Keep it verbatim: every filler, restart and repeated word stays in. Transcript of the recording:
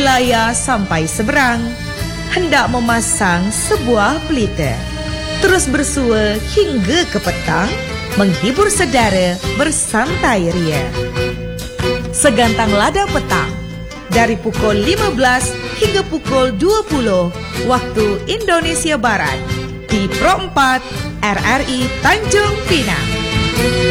Belaya sampai seberang, hendak memasang sebuah pelita. Terus bersua hingga ke petang, menghibur saudara bersantai ria. Segantang lada petang, dari pukul lima belas hingga pukul dua puluh waktu Indonesia Barat, di Pro empat R R I Tanjung Pinang.